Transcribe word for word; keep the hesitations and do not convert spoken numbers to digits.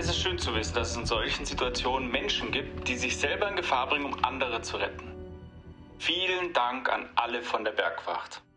Es ist schön zu wissen, dass es in solchen Situationen Menschen gibt, die sich selber in Gefahr bringen, um andere zu retten. Vielen Dank an alle von der Bergwacht.